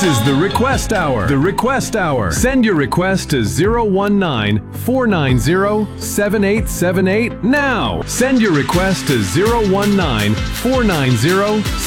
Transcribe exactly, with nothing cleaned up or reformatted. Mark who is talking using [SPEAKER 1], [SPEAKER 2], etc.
[SPEAKER 1] This is the Request Hour. The Request Hour. Send your request to zero one nine, four nine zero, seven eight seven eight now. Send your request to zero one nine, four nine zero,